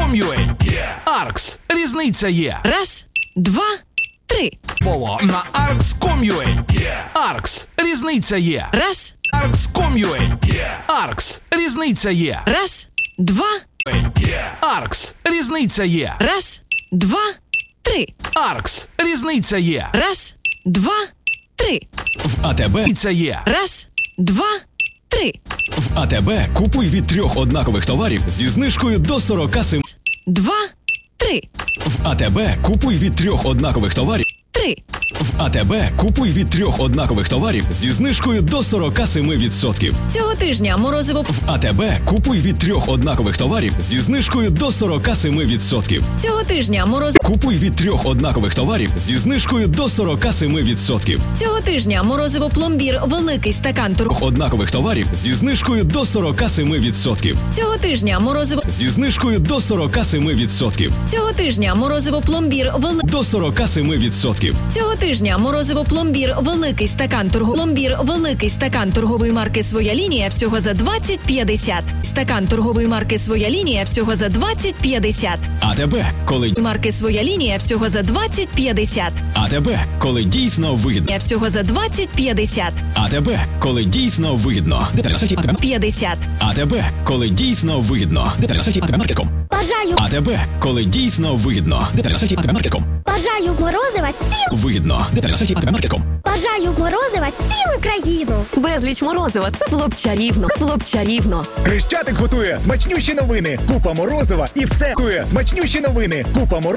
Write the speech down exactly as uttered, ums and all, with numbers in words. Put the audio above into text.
кром кром кром кром ю а. Аркс. Різниця є. Раз, два, три. Мова на аркс кром кром ю а. Аркс. Різниця є. Раз, аркс кром кром ю а. Аркс. Різниця є. раз, два, Аркс. Різниця є. раз, два, три. Аркс. Різниця є. Раз, два, три. В АТБ Різниця є. Раз, два, три. В АТБ купуй від трьох однакових товарів зі знижкою до сорок сім. Два, три. В АТБ купуй від трьох однакових товарів. Три. В АТБ купуй від трьох однакових товарів зі знижкою до сорок сім відсотків. Цього тижня морозиво. В АТБ купуй від трьох однакових товарів зі знижкою до сорок сім відсотків. Цього тижня морозиво. Купуй від трьох однакових товарів зі знижкою до сорок сім відсотків. Цього тижня морозиво пломбір великий стакан торг. Однакових товарів зі знижкою до сорок сім відсотків. Цього тижня морозиво. Зі знижкою до сорок сім відсотків. Цього тижня морозиво пломбір великий. До сорок сім відсотків. Цього тижня морозиво пломбір великий стакан торгу. Пломбір великий стакан торгової марки «Своя лінія» всього за двадцять п'ятдесят. Стакан торгової марки «Своя лінія» всього за двадцять п'ятдесят. АТБ, коли Марки «Своя лінія» всього за двадцять п'ятдесят. АТБ, коли дійсно вигідно. Я всього за двадцять п'ятдесят. АТБ, коли дійсно вигідно. Деталі на сайті АТБ. п'ятдесят. АТБ, коли дійсно вигідно. Деталі на сайті АТБ маркет крапка ком. Бажаю, АТБ, коли дійсно вигідно. Деталі на сайті АТБ маркет крапка ком. бажаю морозива ціл. Вигідно. Деталі на сайті АТБ маркет крапка ком. Бажаю морозива цілу країну. Безліч морозива. Це було б чарівно. Це було б чарівно. Хрещатик готує смачнющі новини. Купа морозива і все готує смачнющі новини. Купа морозива.